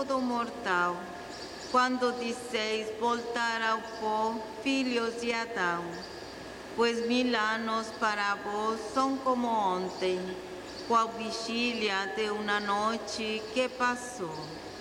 todo mortal, quando disseis voltar ao pó, filhos de Adão. Pois 1000 anos para vós são como ontem, qual vigília de uma noite que passou.